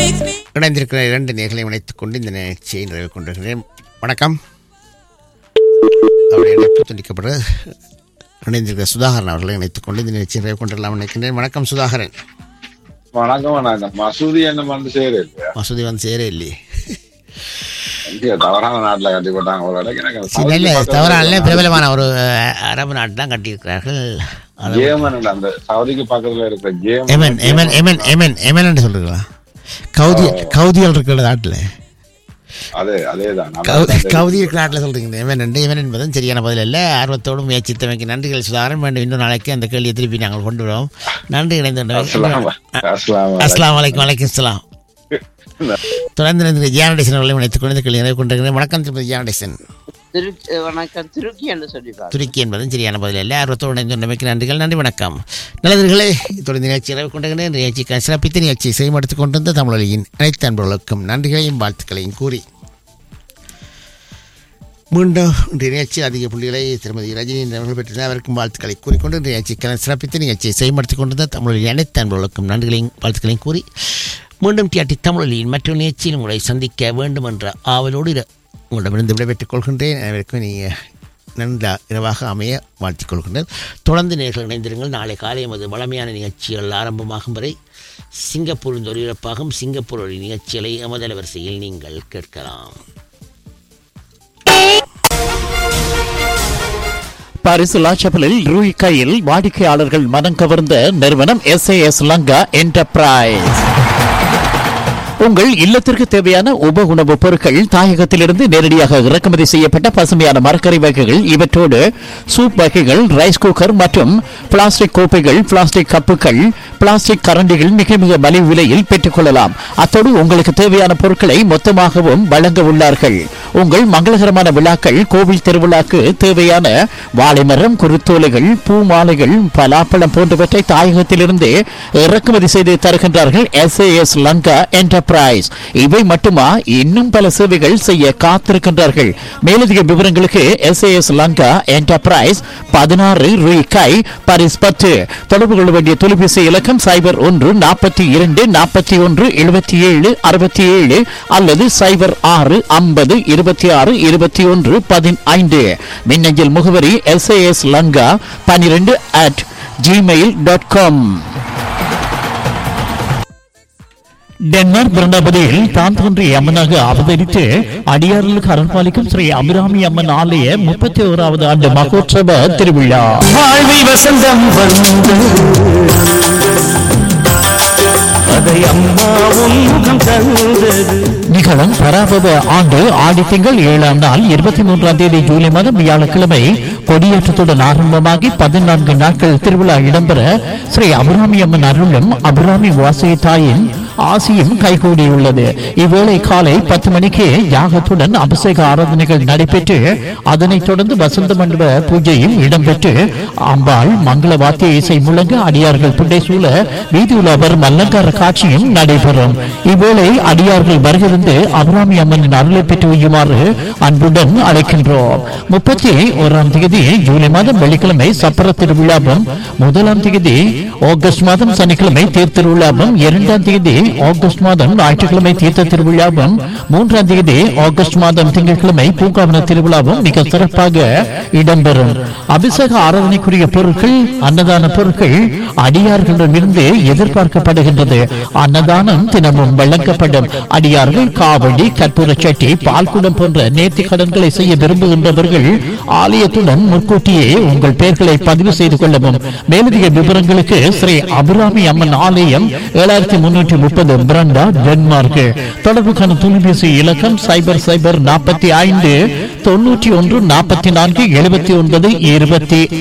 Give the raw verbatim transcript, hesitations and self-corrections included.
இணைந்திருக்கிற இரண்டு நேர்களை இணைத்துக் கொண்டு இந்த நிகழ்ச்சியை நிறைவு கொண்டிருக்கிறேன். வணக்கம். அவருடைய இணைப்பு துண்டிக்கப்பட இணைந்திருக்கிற சுதாகரன் அவர்களை இணைத்துக் கொண்டு இந்த நிகழ்ச்சியை நிறைவு கொண்டிருக்கலாம் நினைக்கின்றேன். வணக்கம் சுதாகரன். வணக்கம். வணக்கம். மசூதி என்ன வந்து சேர இல்லையா? மசூதி வந்து சேர இல்லையே. தவறான நாட்டுல கட்டி போட்டாங்க. தவறான பிரபலமான ஒரு அரபு நாட்டு தான் கட்டியிருக்கிறார்கள். அந்த சவுதிக்கு பக்கத்துல இருக்கிற ஜேமன் சொல்றீங்களா? கவுதி கவுதிகள் இருக்கிற நாட்டில் அதே அதேதான் கவுதி இருக்கிற நாட்டில் சொல்றீங்க. எவன் ரெண்டு எவன் என்பதும் சரியான பதில் இல்லை. ஆர்வத்தோடு முயற்சித்தமைக்கு நன்றிகள் சுதாகரன். வேண்டும் இன்னும் நாளைக்கு அந்த கேள்வியை திருப்பி நாங்கள் கொண்டு வரோம். நன்றி. இணைந்து அஸ்லாம் வலைக்கம். வலைக்கம் அஸ்லாம். தொடர்ந்து ஜியானடேசன் அவர்களை இணைத்துக் கொண்டு கேள்வி நிறைவு கொண்டிருக்கிறேன். வணக்கம் திருப்பதி ஜியானடேசன். வணக்கம். துருக்கி என்று சொல்லி துருக்கி என்பதும் சரியான பதில் இல்லை. ஆர்வத்தோடு இணைந்து நன்றிகள். நன்றி. வணக்கம். நல்லவர்களே, தொடர்ந்து நிகழ்ச்சி நிறைவு கொண்டிருக்கிறேன். நிகழ்ச்சிக்கு சிறப்பித்த நிகழ்ச்சியை செய்யப்படுத்திக் கொண்டிருந்த தமிழொலியின் அனைத்து அன்பர்களுக்கும் நன்றிகளையும் வாழ்த்துக்களையும் கூறி மீண்டும் இன்றைய நிகழ்ச்சி அதிக புள்ளிகளை திருமதி ரஜினி அவர்கள் பெற்றிருந்தார். அவருக்கும் வாழ்த்துக்களை கூறிக்கொண்டு இன்றைய நிகழ்ச்சிக்கான சிறப்பித்த நிகழ்ச்சியை செய்யப்படுத்திக் கொண்டிருந்த தமிழொலியின் அனைத்து அன்பர்களுக்கும் நன்றிகளையும் வாழ்த்துக்களையும் கூறி மீண்டும் டிஆர்டி தமிழொலியின் மற்றொரு நிகழ்ச்சியில் உங்களை சந்திக்க வேண்டும் என்ற ஆவலோடு உங்களிடமிருந்து விடைபெற்றுக் கொள்கின்றேன். அனைவருக்கும் நீங்கள் நன்றா இரவாக அமைய வாழ்த்திக் கொள்கின்றேன். தொடர்ந்து நேர்கள் இணைந்திருங்கள். நாளை காலை எமது வளமையான நிகழ்ச்சிகள் ஆரம்பமாகும் வரை சிங்கப்பூர் இந்த ஒலிபரப்பாகும் சிங்கப்பூர் ஒளி நிகழ்ச்சிகளை எமது அலைவரிசையில் நீங்கள் கேட்கலாம். பாரிசுலா செப்பலில் ரூய் கையில் வாடிக்கையாளர்கள் மனம் கவர்ந்த நிறுவனம் S A S Lanka enterprise. உங்கள் இல்லத்திற்கு தேவையான உப உணவுப் பொருட்கள் தாயகத்திலிருந்து நேரடியாக இறக்குமதி செய்யப்பட்ட பசுமையான மரக்கறி வகைகள், இவற்றோடு சூப் வகைகள், ரைஸ் குக்கர் மற்றும் பிளாஸ்டிக் கோப்பைகள், பிளாஸ்டிக் கப்புகள், பிளாஸ்டிக் கரண்டிகள் மிக மிக மலிவு விலையில் பெற்றுக் கொள்ளலாம். அத்தோடு உங்களுக்கு தேவையான பொருட்களை மொத்தமாகவும் வழங்க உள்ளார்கள். உங்கள் மங்களகரமான விழாக்கள், கோவில் திருவிழாக்கு தேவையான வாழைமரம், குருத்தோலைகள், பூ மாலைகள், பலாப்பழம் போன்றவற்றை தாயகத்திலிருந்து இறக்குமதி செய்து தருகின்றார்கள் S A S Lanka enterprise. இவை மட்டுமா, இன்னும் பல சேவைகள் செய்ய காத்திருக்கின்றார்கள். மேலதிக விவரங்களுக்கு S A S Lanka enterprise பதினாறு ரூபாய் பாரிஸ் பத்து. தொடர்பு கொள்ள வேண்டிய தொலைபேசி இலக்கம் சைபர் ஒன்று நாற்பத்தி இரண்டு நாற்பத்தி ஒன்று எழுபத்தி ஏழு அறுபத்தி ஏழு அல்லது சைபர் ஆறு ஐம்பது இருபத்தி ஆறு இருபத்தி ஒன்று பதினைந்து. மின்னஞ்சல் முகவரி எஸ் ஏ எஸ் லங்கா பன்னிரண்டு at Gmail dot com. Denmark பிரணபதியில் தான் தோன்றிய அம்மனாக அவதரித்து அடியார்களுக்கு அரண்பாலிக்கும் ஸ்ரீ அபிராமி அம்மன் ஆலய முப்பத்தி ஓராவது ஆண்டு மகோற்சவ திருவிழா. வாழ்வில் வசந்தம் வந்து அதை அம்மாவும் முகம் தந்தது. நிகழும் பராபவ ஆண்டு ஆடி திங்கள் ஏழாம் நாள் இருபத்தி மூன்றாம் தேதி ஜூலை மாதம் வியாழக்கிழமை கொடியேற்றத்துடன் ஆரம்பமாகி பதினான்கு நாட்கள் திருவிழா இடம்பெற ஸ்ரீ அபிராமி அம்மன் அருளும் அபிராமி வாசகி தாயின் ஆசியும் கைகூடியுள்ளது. இவ்வேளை காலை பத்து மணிக்கு யாகத்துடன் அபிஷேக ஆராதனைகள் நடைபெற்று அதனைத் தொடர்ந்து வசந்த மண்டப பூஜையும் இடம்பெற்று அம்பாள் மங்கள வாத்திய இசை முழங்க அடியார்கள் புண்டை சூழ வீதியுலா வரும் அலங்கார காட்சியும் நடைபெறும். இவ்வேளை அடியார்கள் வருகிருந்து அபிராமி அம்மனின் அருளை பெற்று வையுமாறு அன்புடன் அழைக்கின்றோம். முப்பத்தி ஓராம் தேதி ஜூலை மாதம் வெள்ளிக்கிழமை சப்பர திருவிழாவும், முதலாம் தேதி ஆகஸ்ட் மாதம் சனிக்கிழமை தேர் திருவிழாவும், இரண்டாம் தேதி ஆகஸ்ட் மாதம் ஞாயிற்றுக்கிழமை தீர்த்த திருவிழாவும், மூன்றாம் தேதி ஆகஸ்ட் மாதம் திங்கட்கிழமை பூங்காவன திருவிழாவும் மிக சிறப்பாக இடம்பெறும். அபிஷேக ஆராதனைக்குரிய பொருட்கள், அன்னதான பொருட்கள் அடியார்களிடமிருந்து எதிர்பார்க்கப்படுகின்றது. அன்னதானம் தினமும் வழங்கப்படும். அடியார்கள் காவடி, கற்பூர சட்டி, பால்குடம் போன்ற நேர்த்தி கடன்களை செய்ய விரும்புகின்றவர்கள் ஆலயத்துடன் முன்கூட்டியே உங்கள் பெயர்களை பதிவு செய்து கொள்ளவும். மேலதிக விவரங்களுக்கு ஸ்ரீ அபிராமி அம்மன் ஆலயம் ஏழாயிரத்தி முன்னூற்றி முப்பது பிரண்டா டென்மார்க். தொடர்புக்கான தொலைபேசி இலக்கம் சைபர் சைபர் நாற்பத்தி ஐந்து தொன்னூற்றி ஒன்று நாற்பத்தி நான்கு எழுபத்தி ஒன்பது இருபத்தி